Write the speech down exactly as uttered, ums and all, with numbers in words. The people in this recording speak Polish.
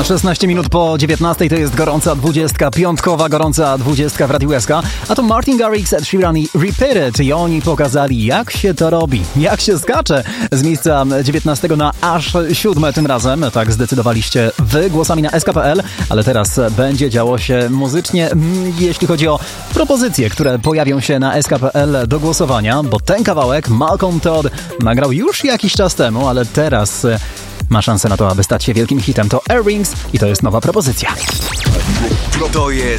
szesnaście minut po dziewiętnastej to jest gorąca dwudziestka, piątkowa gorąca dwudziestka w Radiu S K, a to Martin Garrix, Ed Sheeran i Repeat It i oni pokazali, jak się to robi, jak się skacze z miejsca dziewiętnastego na aż siódme tym razem. Tak zdecydowaliście wy głosami na S K kropka P L, ale teraz będzie działo się muzycznie, jeśli chodzi o propozycje, które pojawią się na S K kropka P L do głosowania, bo ten kawałek Malcolm Todd nagrał już jakiś czas temu, ale teraz ma szansę na to, aby stać się wielkim hitem. To Earrings i to jest nowa propozycja. To jest